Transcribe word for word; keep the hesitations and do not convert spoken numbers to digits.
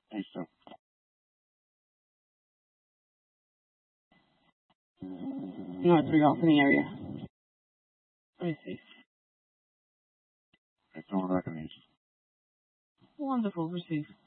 Hey, so No, it's off in the area. Let me see. it's all recognition. Wonderful, receive.